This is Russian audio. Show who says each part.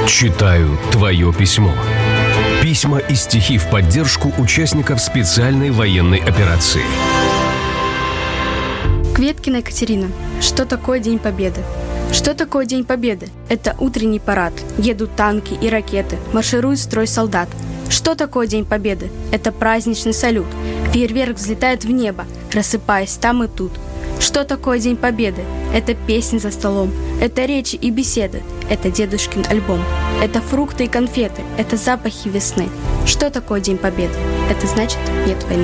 Speaker 1: Читаю твое письмо. Письма и стихи в поддержку участников специальной военной операции.
Speaker 2: Кветкина Екатерина. Что такое День Победы? Что такое День Победы? Это утренний парад. Едут танки и ракеты, марширует строй солдат. Что такое День Победы? Это праздничный салют. Фейерверк взлетает в небо, рассыпаясь там и тут. Что такое День Победы? Это песни за столом, это речи и беседы, это дедушкин альбом, это фрукты и конфеты, это запахи весны. Что такое День Победы? Это значит нет войны.